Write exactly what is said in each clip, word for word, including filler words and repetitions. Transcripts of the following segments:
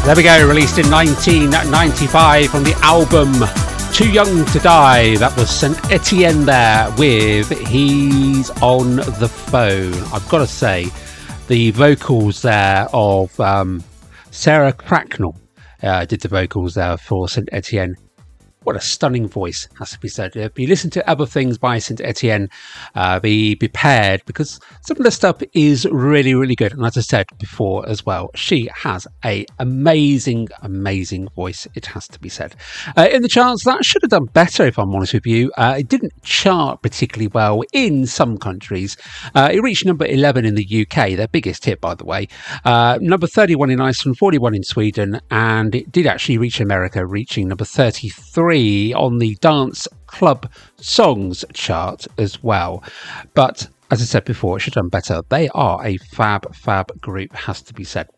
There we go, released in nineteen ninety-five from the album Too Young to Die. That was Saint Etienne there with He's on the Phone. I've got to say, the vocals there of um, Sarah Cracknell uh, did the vocals there for Saint Etienne. What a stunning voice, has to be said. If you listen to other things by Saint Etienne, uh, be prepared, because some of the stuff is really, really good. And as I said before as well, she has a amazing, amazing voice, it has to be said. Uh, in the charts, that should have done better, if I'm honest with you. Uh, it didn't chart particularly well in some countries. Uh, it reached number eleven in the U K, their biggest hit, by the way. Uh, number thirty-one in Iceland, forty-one in Sweden, and it did actually reach America, reaching number thirty-three on the Dance Club Songs chart as well. But as I said before, it should have done better. They are a fab, fab group, has to be said.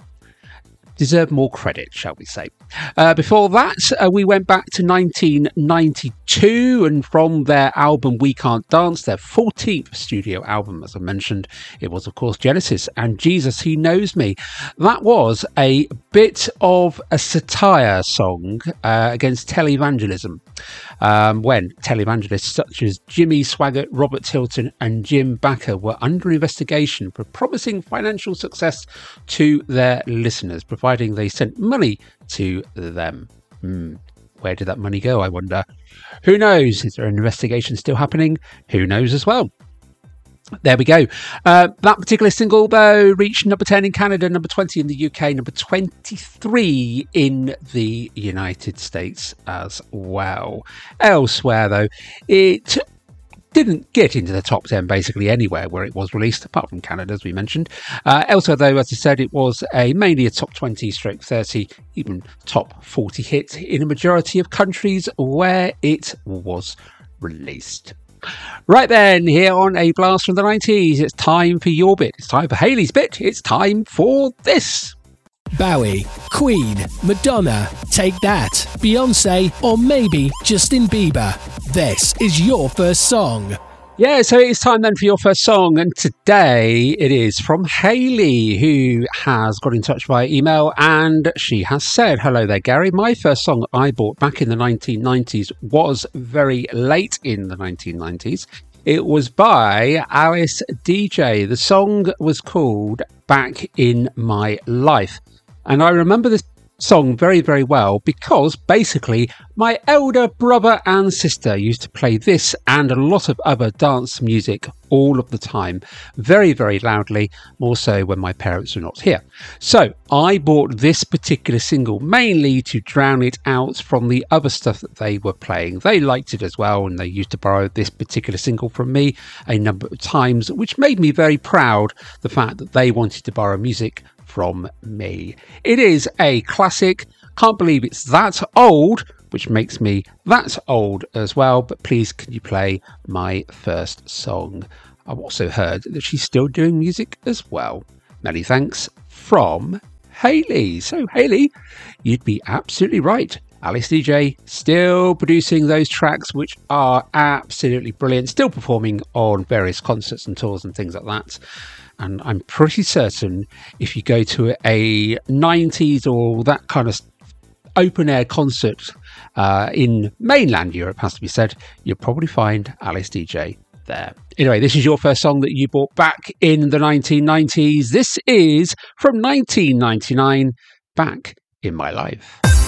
Deserve more credit, shall we say. Uh, before that, uh, we went back to nineteen ninety-two, and from their album We Can't Dance, their fourteenth studio album, as I mentioned, it was, of course, Genesis and Jesus, He Knows Me. That was a bit of a satire song uh, against televangelism, um, when televangelists such as Jimmy Swaggart, Robert Tilton and Jim Bakker were under investigation for promising financial success to their listeners, providing they sent money to them. Hmm. Where did that money go, I wonder? Who knows? Is there an investigation still happening? Who knows as well? There we go. Uh, that particular single, though, reached number ten in Canada, number twenty in the U K, number twenty-three in the United States as well. Elsewhere, though, it didn't get into the top ten basically anywhere where it was released, apart from Canada, as we mentioned. Uh, elsewhere, though, as I said, it was a mainly a top twenty stroke thirty, even top forty hit in a majority of countries where it was released. Right then, here on A Blast from the nineties, it's time for your bit. It's time for Hayley's bit. It's time for this. Bowie, Queen, Madonna, Take That, Beyonce, or maybe Justin Bieber. This is your first song. Yeah, so it's time then for your first song, and today it is from Hayley, who has got in touch via email, and she has said, hello there, Gary. My first song I bought back in the nineteen nineties was very late in the nineteen nineties. It was by Alice D J. The song was called Back in My Life. And I remember this song very, very well because basically my elder brother and sister used to play this and a lot of other dance music all of the time, very, very loudly, more so when my parents were not here. So I bought this particular single mainly to drown it out from the other stuff that they were playing. They liked it as well, and they used to borrow this particular single from me a number of times, which made me very proud, the fact that they wanted to borrow music from me. It is a classic. Can't believe it's that old, which makes me that old as well. But please, can you play my first song? I've also heard that she's still doing music as well. Many thanks from Hayley. So Hayley, you'd be absolutely right. Alice D J still producing those tracks, which are absolutely brilliant, still performing on various concerts and tours and things like that. And I'm pretty certain if you go to a nineties or that kind of open air concert uh, in mainland Europe, has to be said, you'll probably find Alice D J there. Anyway, this is your first song that you bought back in the nineteen nineties. This is from nineteen ninety-nine, Back in My Life.